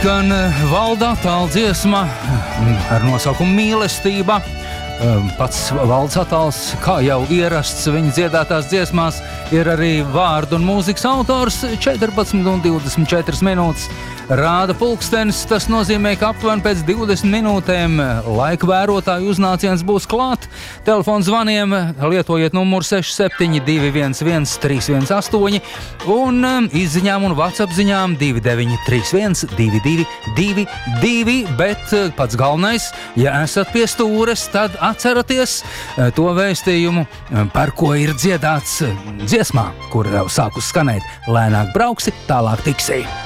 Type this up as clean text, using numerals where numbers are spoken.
skan Valda Atāla dziesma ar nosaukumu Mīlestība. Pats Valds Atāls, kā jau ierasts viņa dziedātās dziesmās, ir arī vārdu un mūzikas autors. 14:24 minūtes rāda pulkstenis. Tas nozīmē, ka aptuveni pēc 20 minūtēm laika vērotāju uznāciens būs klāt. Telefonu zvaniem lietojiet numuru 6721 318 un izziņām un WhatsApp ziņām 2931 2222, bet pats galvenais, ja esat pie stūres, tad atceraties to vēstījumu, par ko ir dziedāts dziesmā, kur jau sākus skanēt. Lēnāk brauksi, tālāk tiksi.